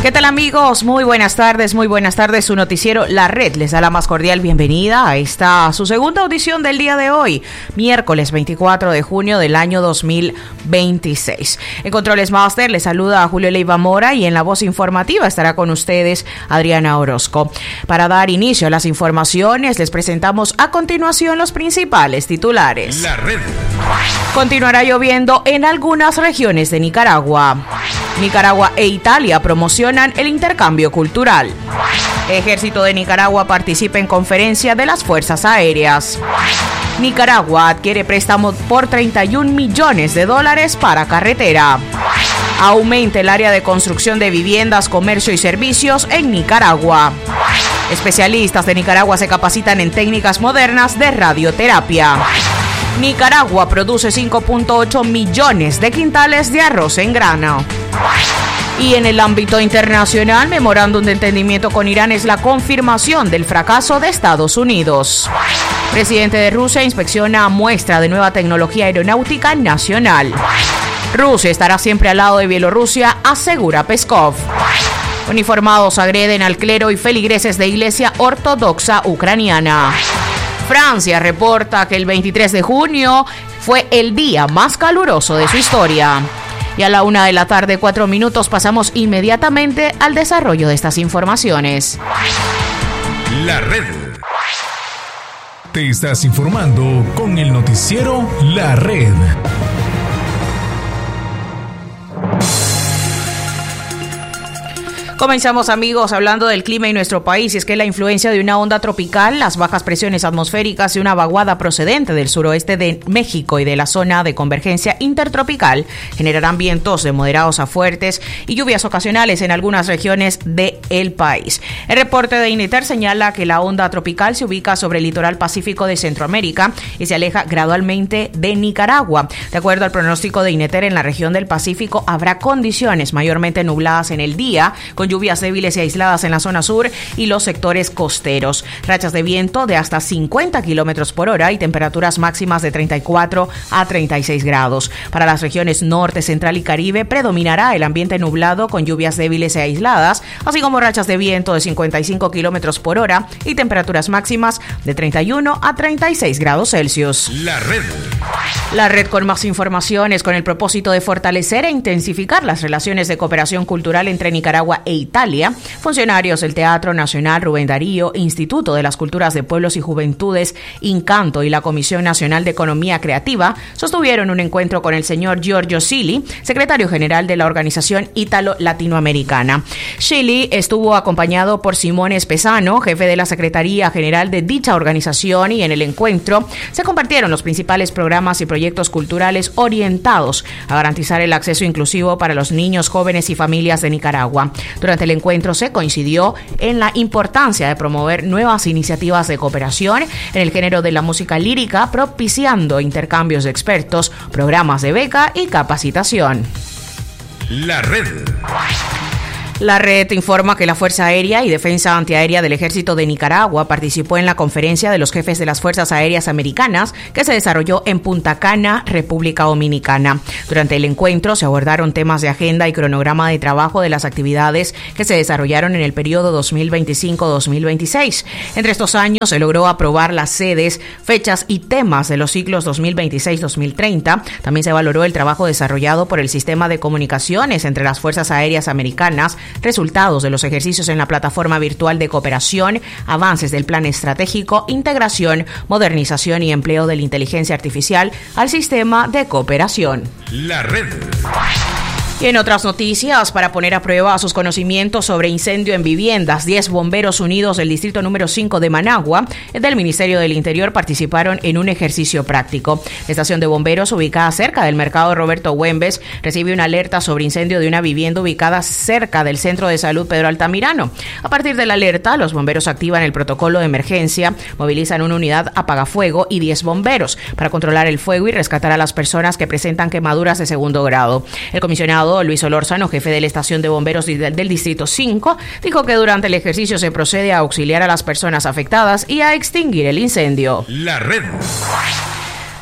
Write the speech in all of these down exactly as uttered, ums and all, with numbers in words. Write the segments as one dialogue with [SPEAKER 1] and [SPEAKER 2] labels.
[SPEAKER 1] ¿Qué tal, amigos? Muy buenas tardes, muy buenas tardes. Su noticiero La Red les da la más cordial bienvenida a esta su segunda audición del día de hoy, miércoles veinticuatro de junio del año dos mil veintiséis. En Controles Master les saluda a Julio Leiva Mora y en la voz informativa estará con ustedes Adriana Orozco. Para dar inicio a las informaciones, les presentamos a continuación los principales titulares.
[SPEAKER 2] La Red.
[SPEAKER 1] Continuará lloviendo en algunas regiones de Nicaragua. Nicaragua e Italia promocionan el intercambio cultural. Ejército de Nicaragua participa en conferencia de las Fuerzas Aéreas. Nicaragua adquiere préstamo por treinta y un millones de dólares para carretera. Aumenta el área de construcción de viviendas, comercio y servicios en Nicaragua. Especialistas de Nicaragua se capacitan en técnicas modernas de radioterapia. Nicaragua produce cinco punto ocho millones de quintales de arroz en grano. Y en el ámbito internacional, memorándum de entendimiento con Irán es la confirmación del fracaso de Estados Unidos. Presidente de Rusia inspecciona muestra de nueva tecnología aeronáutica nacional. Rusia estará siempre al lado de Bielorrusia, asegura Peskov. Uniformados agreden al clero y feligreses de iglesia ortodoxa ucraniana. Francia reporta que el veintitrés de junio fue el día más caluroso de su historia. Y a la una de la tarde, cuatro minutos, pasamos inmediatamente al desarrollo de estas informaciones.
[SPEAKER 2] La Red. Te estás informando con el noticiero La Red.
[SPEAKER 1] Comenzamos, amigos, hablando del clima en nuestro país, y es que la influencia de una onda tropical, las bajas presiones atmosféricas y una vaguada procedente del suroeste de México y de la zona de convergencia intertropical generarán vientos de moderados a fuertes y lluvias ocasionales en algunas regiones del país. El reporte de INETER señala que la onda tropical se ubica sobre el litoral pacífico de Centroamérica y se aleja gradualmente de Nicaragua. De acuerdo al pronóstico de INETER, en la región del Pacífico habrá condiciones mayormente nubladas en el día, con lluvias débiles y aisladas en la zona sur y los sectores costeros. Rachas de viento de hasta cincuenta kilómetros por hora y temperaturas máximas de treinta y cuatro a treinta y seis grados. Para las regiones norte, central y Caribe predominará el ambiente nublado con lluvias débiles e aisladas, así como rachas de viento de cincuenta y cinco kilómetros por hora y temperaturas máximas de treinta y uno a treinta y seis grados Celsius.
[SPEAKER 2] La Red.
[SPEAKER 1] La Red, con más informaciones, con el propósito de fortalecer e intensificar las relaciones de cooperación cultural entre Nicaragua e Italia, funcionarios del Teatro Nacional Rubén Darío, Instituto de las Culturas de Pueblos y Juventudes, Incanto y la Comisión Nacional de Economía Creativa sostuvieron un encuentro con el señor Giorgio Scilli, secretario general de la Organización Ítalo-Latinoamericana. Scilli estuvo acompañado por Simón Espesano, jefe de la Secretaría General de dicha organización, y en el encuentro se compartieron los principales programas y proyectos culturales orientados a garantizar el acceso inclusivo para los niños, jóvenes y familias de Nicaragua. Durante el encuentro se coincidió en la importancia de promover nuevas iniciativas de cooperación en el género de la música lírica, propiciando intercambios de expertos, programas de beca y capacitación.
[SPEAKER 2] La Red.
[SPEAKER 1] La Red informa que la Fuerza Aérea y Defensa Antiaérea del Ejército de Nicaragua participó en la conferencia de los jefes de las Fuerzas Aéreas Americanas que se desarrolló en Punta Cana, República Dominicana. Durante el encuentro se abordaron temas de agenda y cronograma de trabajo de las actividades que se desarrollaron en el periodo dos mil veinticinco a dos mil veintiséis. Entre estos años se logró aprobar las sedes, fechas y temas de los ciclos dos mil veintiséis a dos mil treinta. También se valoró el trabajo desarrollado por el sistema de comunicaciones entre las Fuerzas Aéreas Americanas, resultados de los ejercicios en la plataforma virtual de cooperación, avances del plan estratégico, integración, modernización y empleo de la inteligencia artificial al sistema de cooperación.
[SPEAKER 2] La Red.
[SPEAKER 1] Y en otras noticias, para poner a prueba sus conocimientos sobre incendio en viviendas, diez bomberos unidos del distrito número cinco de Managua del Ministerio del Interior participaron en un ejercicio práctico. La estación de bomberos, ubicada cerca del mercado Roberto Güembes, recibe una alerta sobre incendio de una vivienda ubicada cerca del Centro de Salud Pedro Altamirano. A partir de la alerta, los bomberos activan el protocolo de emergencia, movilizan una unidad apagafuego y diez bomberos para controlar el fuego y rescatar a las personas que presentan quemaduras de segundo grado. El comisionado Luis Olórzano, jefe de la estación de bomberos del distrito cinco, dijo que durante el ejercicio se procede a auxiliar a las personas afectadas y a extinguir el incendio.
[SPEAKER 2] La Red.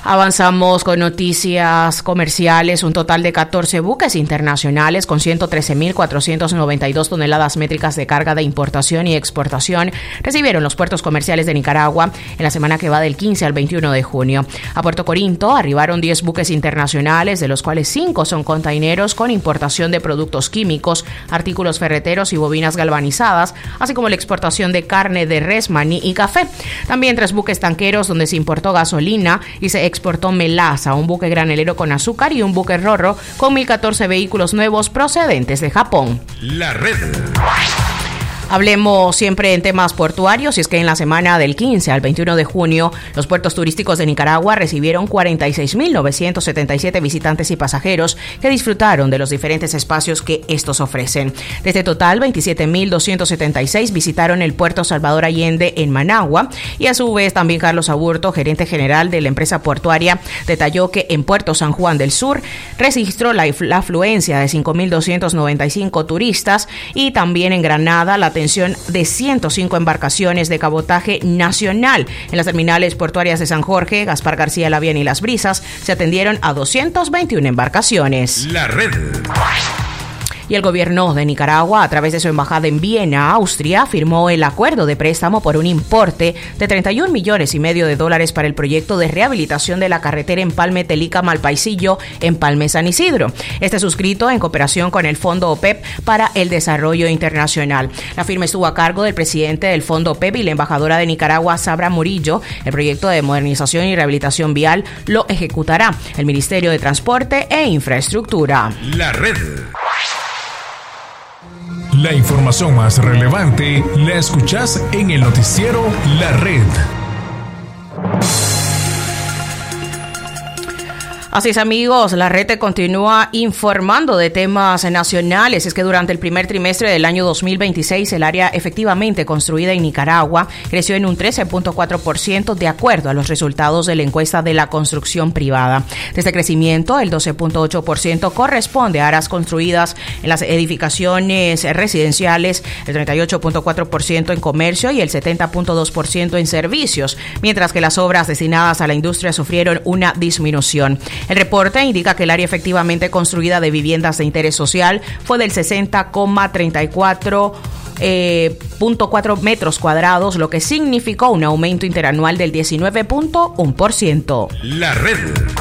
[SPEAKER 1] Avanzamos con noticias comerciales. Un total de catorce buques internacionales con ciento trece mil cuatrocientas noventa y dos toneladas métricas de carga de importación y exportación recibieron los puertos comerciales de Nicaragua en la semana que va del quince al veintiuno de junio. A Puerto Corinto arribaron diez buques internacionales, de los cuales cinco son containeros con importación de productos químicos, artículos ferreteros y bobinas galvanizadas, así como la exportación de carne de res, maní y café. También tres buques tanqueros donde se importó gasolina y se exportó melaza, un buque granelero con azúcar y un buque rorro con mil catorce vehículos nuevos procedentes de Japón.
[SPEAKER 2] La red.
[SPEAKER 1] Hablemos siempre en temas portuarios, y es que en la semana del quince al veintiuno de junio, los puertos turísticos de Nicaragua recibieron cuarenta y seis mil novecientos setenta y siete visitantes y pasajeros que disfrutaron de los diferentes espacios que estos ofrecen. De este total, veintisiete mil doscientos setenta y seis visitaron el puerto Salvador Allende en Managua, y a su vez también Carlos Aburto, gerente general de la empresa portuaria, detalló que en Puerto San Juan del Sur registró la, la afluencia de cinco mil doscientos noventa y cinco turistas, y también en Granada la de ciento cinco embarcaciones de cabotaje nacional. En las terminales portuarias de San Jorge, Gaspar García Labián y Las Brisas se atendieron a doscientas veintiuna embarcaciones.
[SPEAKER 2] La red.
[SPEAKER 1] Y el gobierno de Nicaragua, a través de su embajada en Viena, Austria, firmó el acuerdo de préstamo por un importe de treinta y un millones y medio de dólares para el proyecto de rehabilitación de la carretera Empalme Telica Malpaisillo, Empalme San Isidro. Este suscrito en cooperación con el Fondo O P E P para el Desarrollo Internacional. La firma estuvo a cargo del presidente del Fondo O P E P y la embajadora de Nicaragua, Sabra Murillo. El proyecto de modernización y rehabilitación vial lo ejecutará el Ministerio de Transporte e Infraestructura.
[SPEAKER 2] La red. La información más relevante la escuchás en el noticiero La Red.
[SPEAKER 1] Así es, amigos, la red te continúa informando de temas nacionales. Es que durante el primer trimestre del año dos mil veintiséis, el área efectivamente construida en Nicaragua creció en un trece punto cuatro por ciento de acuerdo a los resultados de la encuesta de la construcción privada. De este crecimiento, el doce punto ocho por ciento corresponde a áreas construidas en las edificaciones residenciales, el treinta y ocho punto cuatro por ciento en comercio y el setenta punto dos por ciento en servicios, mientras que las obras destinadas a la industria sufrieron una disminución. El reporte indica que el área efectivamente construida de viviendas de interés social fue del sesenta coma treinta y cuatro punto cuatro metros cuadrados, lo que significó un aumento interanual del diecinueve punto uno por ciento.
[SPEAKER 2] La red.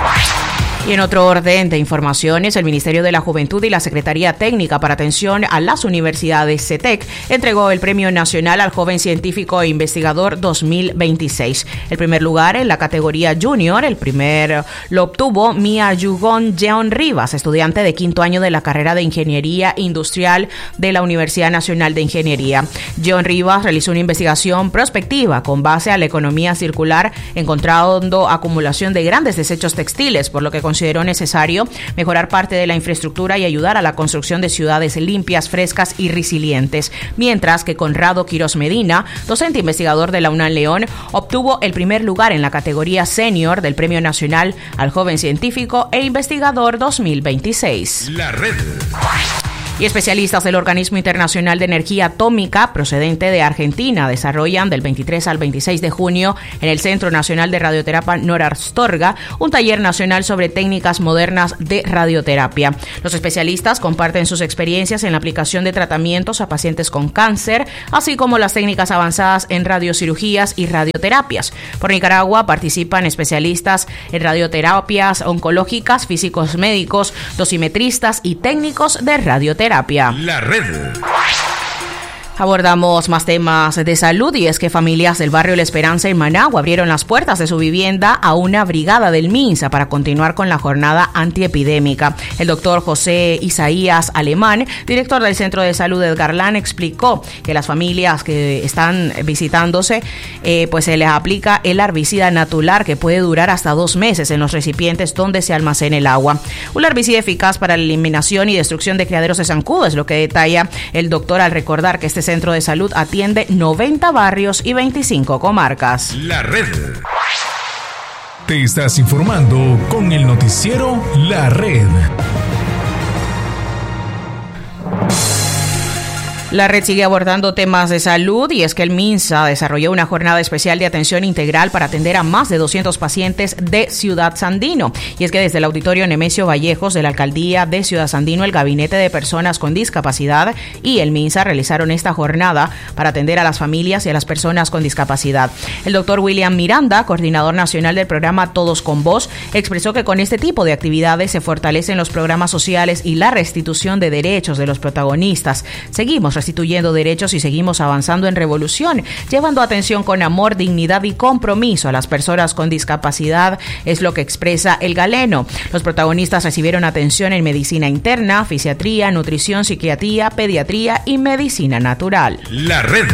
[SPEAKER 1] Y en otro orden de informaciones, el Ministerio de la Juventud y la Secretaría Técnica para Atención a las Universidades, CETEC, entregó el Premio Nacional al Joven Científico e Investigador dos mil veintiséis. El primer lugar en la categoría Junior, el primer lo obtuvo Mia Yugón Jeon Rivas, estudiante de quinto año de la carrera de Ingeniería Industrial de la Universidad Nacional de Ingeniería. Jeon Rivas realizó una investigación prospectiva con base a la economía circular, encontrando acumulación de grandes desechos textiles, por lo que consideró necesario mejorar parte de la infraestructura y ayudar a la construcción de ciudades limpias, frescas y resilientes. Mientras que Conrado Quiroz Medina, docente investigador de la UNAM León, obtuvo el primer lugar en la categoría Senior del Premio Nacional al Joven Científico e Investigador dos mil veintiséis.
[SPEAKER 2] La red.
[SPEAKER 1] Y especialistas del Organismo Internacional de Energía Atómica, procedente de Argentina, desarrollan del veintitrés al veintiséis de junio en el Centro Nacional de Radioterapia Nora Astorga un taller nacional sobre técnicas modernas de radioterapia. Los especialistas comparten sus experiencias en la aplicación de tratamientos a pacientes con cáncer, así como las técnicas avanzadas en radiocirugías y radioterapias. Por Nicaragua participan especialistas en radioterapias oncológicas, físicos médicos, dosimetristas y técnicos de radioterapia.
[SPEAKER 2] La red.
[SPEAKER 1] Abordamos más temas de salud, y es que familias del barrio La Esperanza en Managua abrieron las puertas de su vivienda a una brigada del MINSA para continuar con la jornada antiepidémica. El doctor José Isaías Alemán, director del Centro de Salud Edgarlán, explicó que las familias que están visitándose, eh, pues se les aplica el herbicida natular, que puede durar hasta dos meses en los recipientes donde se almacena el agua. Un herbicida eficaz para la eliminación y destrucción de criaderos de zancudo, es lo que detalla el doctor al recordar que este centro de salud atiende noventa barrios y veinticinco comarcas.
[SPEAKER 2] La red. Te estás informando con el noticiero La Red.
[SPEAKER 1] La red sigue abordando temas de salud y es que el MINSA desarrolló una jornada especial de atención integral para atender a más de doscientos pacientes de Ciudad Sandino. Y es que desde el Auditorio Nemesio Vallejos de la Alcaldía de Ciudad Sandino, el Gabinete de Personas con Discapacidad y el MINSA realizaron esta jornada para atender a las familias y a las personas con discapacidad. El doctor William Miranda, coordinador nacional del programa Todos con Voz, expresó que con este tipo de actividades se fortalecen los programas sociales y la restitución de derechos de los protagonistas. Seguimos restituyendo derechos y seguimos avanzando en revolución, llevando atención con amor, dignidad y compromiso a las personas con discapacidad, es lo que expresa el galeno. Los protagonistas recibieron atención en medicina interna, fisiatría, nutrición, psiquiatría, pediatría y medicina natural.
[SPEAKER 2] La red.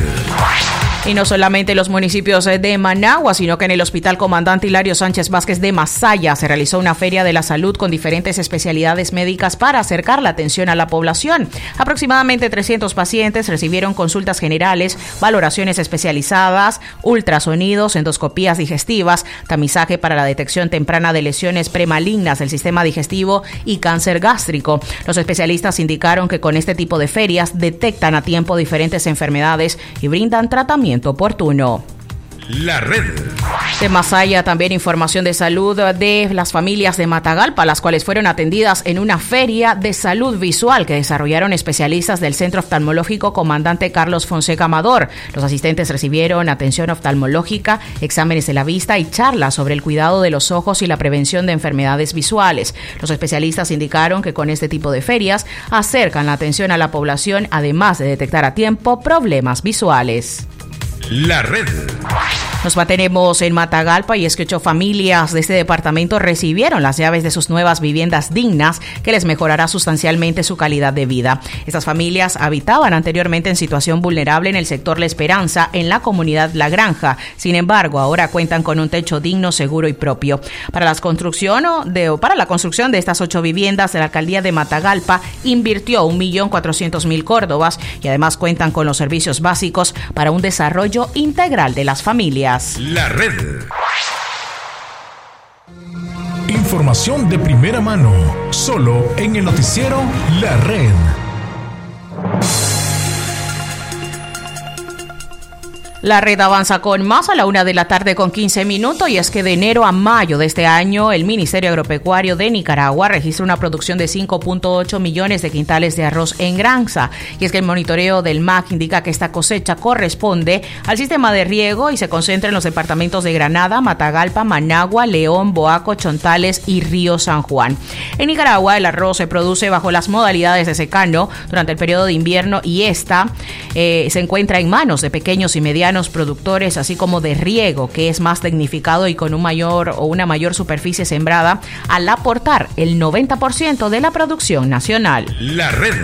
[SPEAKER 1] Y no solamente los municipios de Managua, sino que en el Hospital Comandante Hilario Sánchez Vázquez de Masaya se realizó una feria de la salud con diferentes especialidades médicas para acercar la atención a la población. Aproximadamente trescientos pacientes recibieron consultas generales, valoraciones especializadas, ultrasonidos, endoscopías digestivas, tamizaje para la detección temprana de lesiones premalignas del sistema digestivo y cáncer gástrico. Los especialistas indicaron que con este tipo de ferias detectan a tiempo diferentes enfermedades y brindan tratamiento oportuno.
[SPEAKER 2] La red.
[SPEAKER 1] De Masaya, también información de salud de las familias de Matagalpa, las cuales fueron atendidas en una feria de salud visual que desarrollaron especialistas del Centro Oftalmológico Comandante Carlos Fonseca Amador. Los asistentes recibieron atención oftalmológica, exámenes de la vista y charlas sobre el cuidado de los ojos y la prevención de enfermedades visuales. Los especialistas indicaron que con este tipo de ferias acercan la atención a la población, además de detectar a tiempo problemas visuales.
[SPEAKER 2] La red.
[SPEAKER 1] Nos mantenemos en Matagalpa y es que ocho familias de este departamento recibieron las llaves de sus nuevas viviendas dignas que les mejorará sustancialmente su calidad de vida. Estas familias habitaban anteriormente en situación vulnerable en el sector La Esperanza, en la comunidad La Granja. Sin embargo, ahora cuentan con un techo digno, seguro y propio. Para, las construcción de, para la construcción de estas ocho viviendas, la alcaldía de Matagalpa invirtió un millón cuatrocientos mil córdobas y además cuentan con los servicios básicos para un desarrollo integral de las familias.
[SPEAKER 2] La red. Información de primera mano, solo en el noticiero La Red.
[SPEAKER 1] La red avanza con más a la una de la tarde con quince minutos y es que de enero a mayo de este año el Ministerio Agropecuario de Nicaragua registra una producción de cinco punto ocho millones de quintales de arroz en granza. Y es que el monitoreo del M A C indica que esta cosecha corresponde al sistema de riego y se concentra en los departamentos de Granada, Matagalpa, Managua, León, Boaco, Chontales y Río San Juan. En Nicaragua el arroz se produce bajo las modalidades de secano durante el periodo de invierno y esta eh, se encuentra en manos de pequeños y medianos productores, así como de riego, que es más tecnificado y con un mayor o una mayor superficie sembrada, al aportar el noventa por ciento de la producción nacional.
[SPEAKER 2] La red.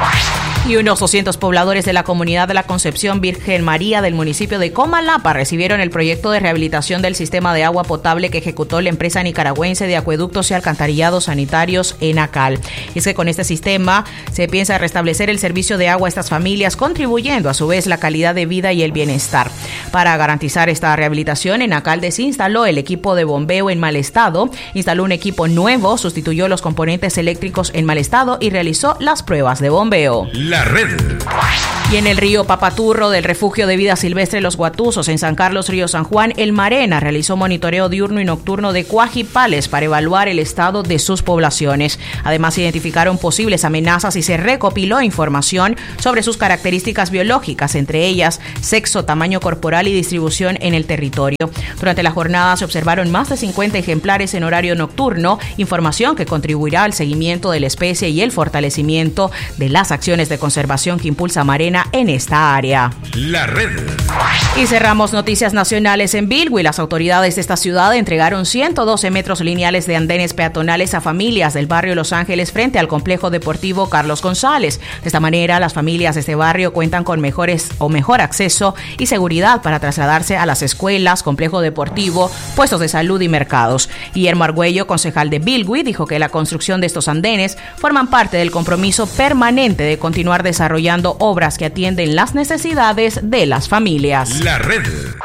[SPEAKER 1] Y unos doscientos pobladores de la comunidad de la Concepción Virgen María del municipio de Comalapa recibieron el proyecto de rehabilitación del sistema de agua potable que ejecutó la empresa nicaragüense de acueductos y alcantarillados sanitarios ENACAL. Y es que con este sistema se piensa restablecer el servicio de agua a estas familias, contribuyendo a su vez la calidad de vida y el bienestar. Para garantizar esta rehabilitación, ENACAL desinstaló el equipo de bombeo en mal estado, instaló un equipo nuevo, sustituyó los componentes eléctricos en mal estado y realizó las pruebas de bombeo.
[SPEAKER 2] La red.
[SPEAKER 1] Y en el río Papaturro del Refugio de Vida Silvestre Los Guatuzos, en San Carlos, Río San Juan, el Marena realizó monitoreo diurno y nocturno de cuajipales para evaluar el estado de sus poblaciones. Además, se identificaron posibles amenazas y se recopiló información sobre sus características biológicas, entre ellas sexo, tamaño corporal y distribución en el territorio. Durante la jornada se observaron más de cincuenta ejemplares en horario nocturno, información que contribuirá al seguimiento de la especie y el fortalecimiento de las acciones de conservación que impulsa Marena en esta área.
[SPEAKER 2] La red.
[SPEAKER 1] Y cerramos noticias nacionales en Bilwi. Las autoridades de esta ciudad entregaron ciento doce metros lineales de andenes peatonales a familias del barrio Los Ángeles frente al complejo deportivo Carlos González. De esta manera, las familias de este barrio cuentan con mejores o mejor acceso y seguridad para trasladarse a las escuelas, complejo deportivo, puestos de salud y mercados. Guillermo Argüello, concejal de Bilwi, dijo que la construcción de estos andenes forman parte del compromiso permanente de continuar desarrollando obras que atienden las necesidades de las familias.
[SPEAKER 2] La red.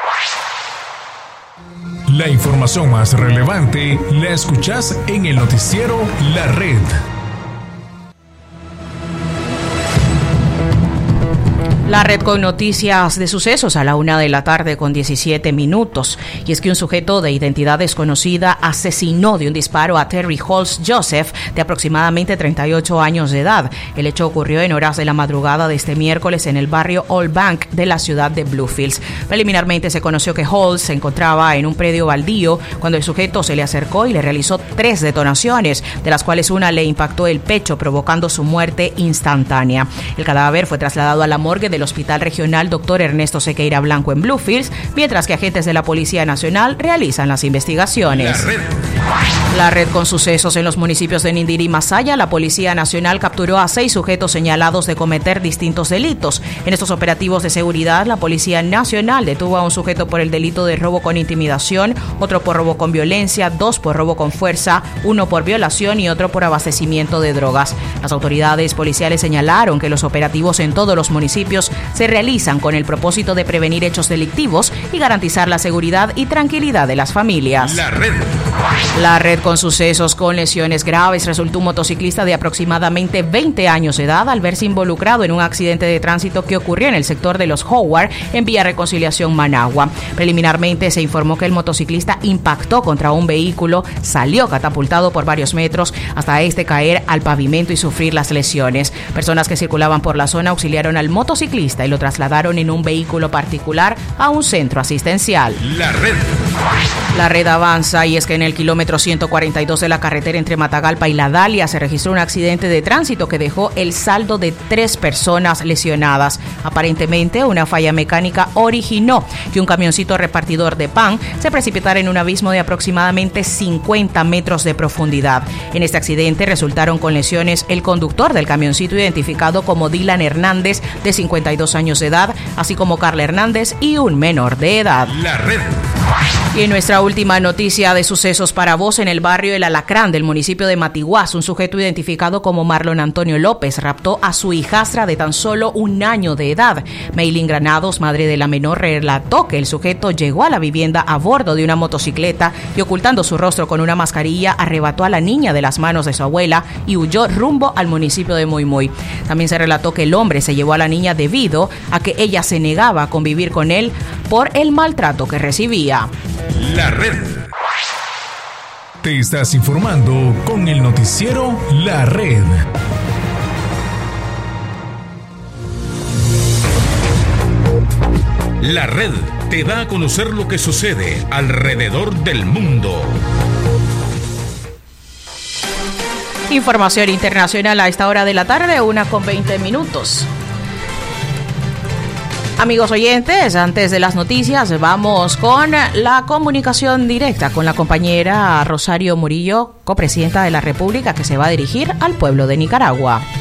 [SPEAKER 2] La información más relevante la escuchás en el noticiero La Red.
[SPEAKER 1] La red con noticias de sucesos a la una de la tarde con diecisiete minutos. Y es que un sujeto de identidad desconocida asesinó de un disparo a Terry Holtz Joseph, de aproximadamente treinta y ocho años de edad. El hecho ocurrió en horas de la madrugada de este miércoles en el barrio Old Bank de la ciudad de Bluefields. Preliminarmente se conoció que Holtz se encontraba en un predio baldío cuando el sujeto se le acercó y le realizó tres detonaciones, de las cuales una le impactó el pecho, provocando su muerte instantánea. El cadáver fue trasladado a la morgue de del Hospital Regional Doctor Ernesto Sequeira Blanco en Bluefields, mientras que agentes de la Policía Nacional realizan las investigaciones. La red. La red con sucesos en los municipios de Nindiri y Masaya. La Policía Nacional capturó a seis sujetos señalados de cometer distintos delitos. En estos operativos de seguridad, la Policía Nacional detuvo a un sujeto por el delito de robo con intimidación, otro por robo con violencia, dos por robo con fuerza, uno por violación y otro por abastecimiento de drogas. Las autoridades policiales señalaron que los operativos en todos los municipios se realizan con el propósito de prevenir hechos delictivos y garantizar la seguridad y tranquilidad de las familias. La red. La red con sucesos con lesiones graves. Resultó un motociclista de aproximadamente veinte años de edad al verse involucrado en un accidente de tránsito que ocurrió en el sector de los Howard en vía Reconciliación Managua. Preliminarmente se informó que el motociclista impactó contra un vehículo, salió catapultado por varios metros hasta este caer al pavimento y sufrir las lesiones. Personas que circulaban por la zona auxiliaron al motociclista y lo trasladaron en un vehículo particular a un centro asistencial. La red. La red avanza, y es que en el kilómetro ciento cuarenta y dos de la carretera entre Matagalpa y La Dalia se registró un accidente de tránsito que dejó el saldo de tres personas lesionadas. Aparentemente, una falla mecánica originó que un camioncito repartidor de pan se precipitara en un abismo de aproximadamente cincuenta metros de profundidad. En este accidente resultaron con lesiones el conductor del camioncito, identificado como Dylan Hernández, de cincuenta y dos años de edad, así como Carla Hernández y un menor de edad. La red. Y en nuestra última noticia de sucesos para vos, en el barrio El Alacrán del municipio de Matiguás, un sujeto identificado como Marlon Antonio López raptó a su hijastra de tan solo un año de edad. Maylin Granados, madre de la menor, relató que el sujeto llegó a la vivienda a bordo de una motocicleta y, ocultando su rostro con una mascarilla, arrebató a la niña de las manos de su abuela y huyó rumbo al municipio de Muy Muy. También se relató que el hombre se llevó a la niña debido a que ella se negaba a convivir con él por el maltrato que recibía.
[SPEAKER 2] La red. Te estás informando con el noticiero La Red. La Red te da a conocer lo que sucede alrededor del mundo.
[SPEAKER 1] Información internacional a esta hora de la tarde, una con veinte minutos. Amigos oyentes, antes de las noticias, vamos con la comunicación directa con la compañera Rosario Murillo, copresidenta de la República, que se va a dirigir al pueblo de Nicaragua.